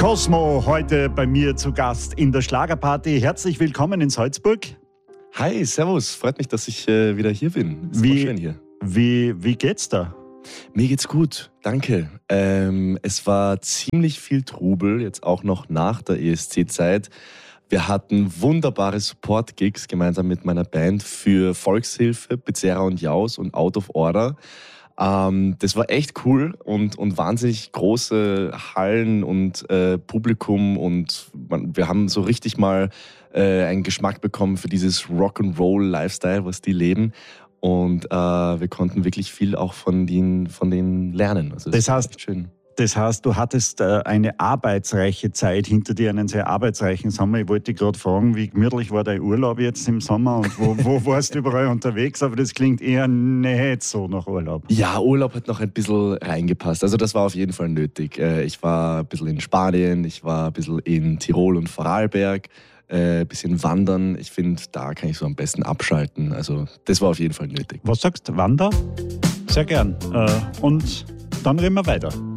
Cosmo, heute bei mir zu Gast in der Schlagerparty. Herzlich willkommen in Salzburg. Hi, servus. Freut mich, dass ich wieder hier bin. Ist voll schön hier. Wie geht's da? Mir geht's gut, danke. Es war ziemlich viel Trubel, jetzt auch noch nach der ESC-Zeit. Wir hatten wunderbare Support-Gigs gemeinsam mit meiner Band für Volkshilfe, Bezerra und Jaus und Out of Order. Das war echt cool und wahnsinnig große Hallen und Publikum und wir haben so richtig mal einen Geschmack bekommen für dieses Rock'n'Roll-Lifestyle, was die leben. Und wir konnten wirklich viel auch von denen lernen. Also das war echt schön. Das heißt, du hattest eine arbeitsreiche Zeit hinter dir, einen sehr arbeitsreichen Sommer. Ich wollte dich gerade fragen, wie gemütlich war dein Urlaub jetzt im Sommer und wo warst du überall unterwegs? Aber das klingt eher nicht so nach Urlaub. Ja, Urlaub hat noch ein bisschen reingepasst. Also das war auf jeden Fall nötig. Ich war ein bisschen in Spanien, ich war ein bisschen in Tirol und Vorarlberg. Ein bisschen wandern. Ich finde, da kann ich so am besten abschalten. Also das war auf jeden Fall nötig. Was sagst du? Wander? Sehr gern. Und dann reden wir weiter.